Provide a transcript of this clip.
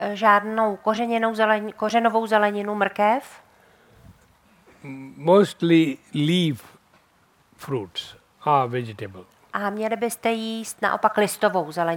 žádnou kořenovou zeleninu, mrkev. Mostly leaf fruits or vegetable. A měli byste jíst naopak listovou zeleninu.